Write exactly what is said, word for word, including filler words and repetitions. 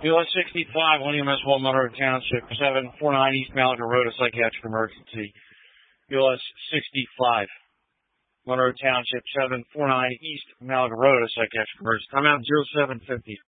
U S sixty-five, William S. Wall, Monroe Township, seven four nine East Malaga Road, a psychiatric emergency. U S sixty-five, Monroe Township, seven four nine East Malaga Road, a psychiatric emergency. I'm out zero seven fifty.